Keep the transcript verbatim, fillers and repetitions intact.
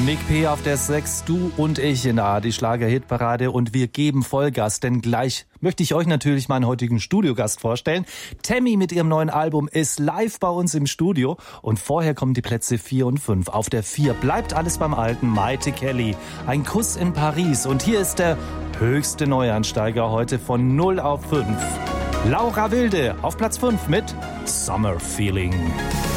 Nick P. auf der sechs, du und ich in der A R D Schlager-Hitparade und wir geben Vollgas, denn gleich möchte ich euch natürlich meinen heutigen Studiogast vorstellen. Tammy mit ihrem neuen Album ist live bei uns im Studio und vorher kommen die Plätze vier und fünf. Auf der vier bleibt alles beim Alten, Maite Kelly, Ein Kuss in Paris und hier ist der höchste Neuansteiger heute von null auf fünf. Laura Wilde auf Platz fünf mit Summer Feeling.